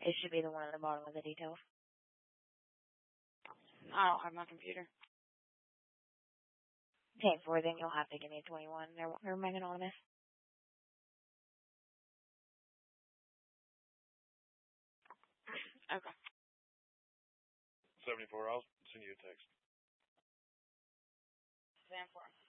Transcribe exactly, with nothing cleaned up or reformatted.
It should be the one at the bottom of the details. I don't have my computer. ten four, then you'll have to give me a twenty-one. They're, they're anonymous. Okay. seventy-four, I'll send you a text. ten four.